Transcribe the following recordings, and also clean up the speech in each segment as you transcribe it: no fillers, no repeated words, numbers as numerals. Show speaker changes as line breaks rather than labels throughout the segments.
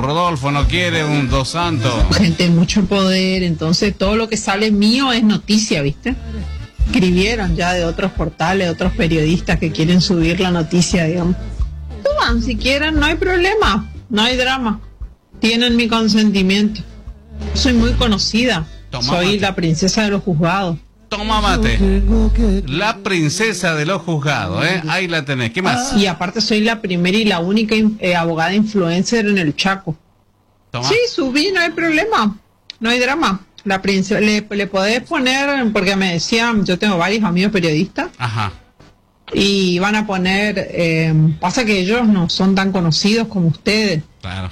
Rodolfo no quiere un Dos Santos.
Gente de mucho poder, entonces todo lo que sale mío es noticia, ¿viste? Escribieron ya de otros portales, otros periodistas que quieren subir la noticia, digamos. Suban si quieren, no hay problema, no hay drama. Tienen mi consentimiento. Soy muy conocida. Soy la princesa de los juzgados.
Toma mate. La princesa de los juzgados, ¿eh? Ahí la tenés. ¿Qué más?
Y aparte soy la primera y la única abogada influencer en el Chaco.
Toma.
Sí, subí, no hay problema. No hay drama. La princesa, le podés poner, porque me decían, yo tengo varios amigos periodistas.
Ajá.
Y van a poner, pasa que ellos no son tan conocidos como ustedes.
Claro.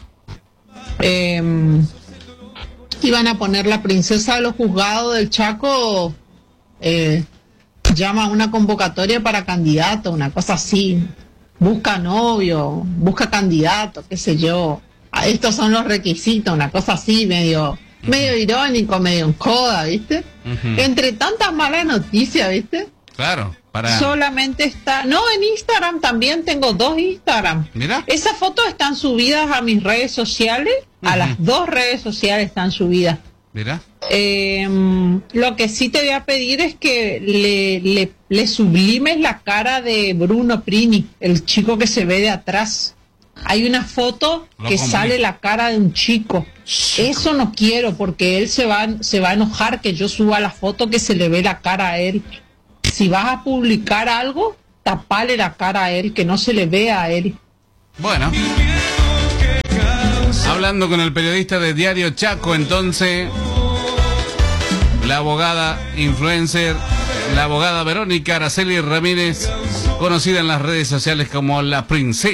Y van a poner la princesa de los juzgados del Chaco, llama a una convocatoria para candidato, una cosa así. Busca novio, busca candidato, qué sé yo. Estos son los requisitos, una cosa así, medio irónico, medio en joda, ¿viste? Entre tantas malas noticias, ¿viste?
Claro, para...
Solamente está... No, en Instagram también tengo 2 Instagram.
Mira.
Esas fotos están subidas a mis redes sociales, a las 2 redes sociales están subidas.
Mira.
Lo que sí te voy a pedir es que le sublimes la cara de Bruno Prini, el chico que se ve de atrás. Hay una foto que sale la cara de un chico. Eso no quiero, porque él se va a enojar que yo suba la foto que se le ve la cara a él. Si vas a publicar algo, tapale la cara a él, que no se le vea a él.
Bueno. Hablando con el periodista de Diario Chaco, entonces, la abogada influencer, la abogada Verónica Araceli Ramírez, conocida en las redes sociales como la princesa